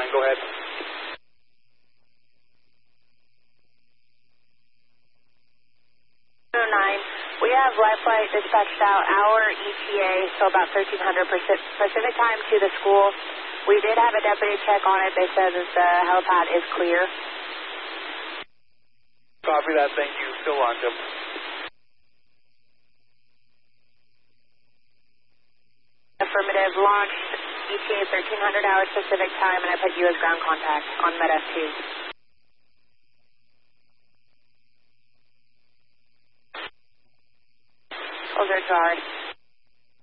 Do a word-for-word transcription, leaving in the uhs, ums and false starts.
go ahead. nine. We have life flight dispatched out our E T A, so about thirteen hundred Pacific time to the school. We did have a deputy check on it. They said that the helipad is clear. Copy that. Thank you. Still on, Jim. Affirmative. Launched E T A thirteen hundred hours Pacific time, and I put you as ground contact on Med F two. Those are charged.